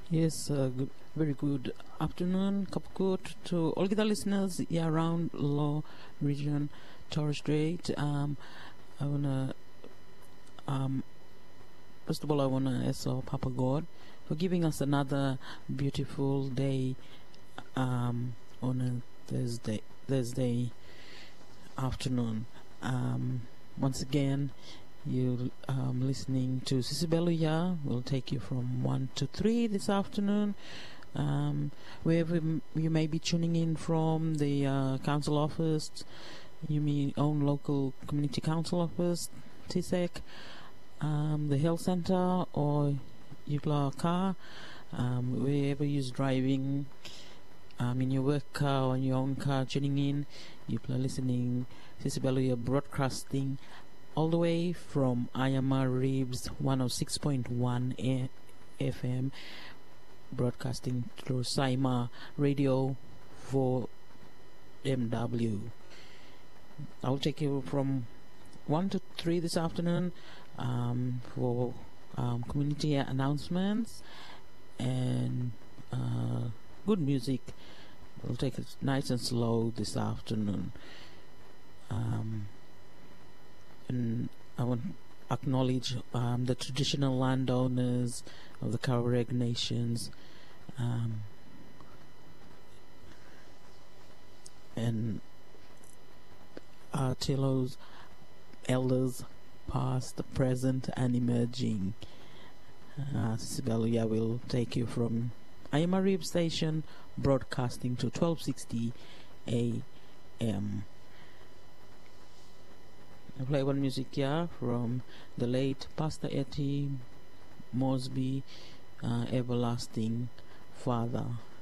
Yes, very good afternoon, Kapkut, to all the listeners here around Law Region, Torres Strait. I wanna, um, first of all, I wanna ask our Papa God for giving us another beautiful day, on a Thursday afternoon. Once again, you listening to Sisibeluya. We'll take you from 1 to 3 this afternoon. Wherever you may be tuning in from, the council office, you mean own local community council office, TSEC, the health center, or your car, wherever you're driving, in your work car or in your own car, tuning in, you are listening Sisibeluya broadcasting all the way from Ayama Reeves 106.1 FM, broadcasting through Saima Radio for MW. I'll take you from 1 to 3 this afternoon for community announcements and good music. We'll take it nice and slow this afternoon. And I want to acknowledge the traditional landowners of the Kaureg nations, and Aotearoa's elders, past, present, and emerging. Sisibeluya will take you from Ayama Reeves Station, broadcasting to 1260 AM. I play one music here from the late Pastor Etty Mosby, Everlasting Father.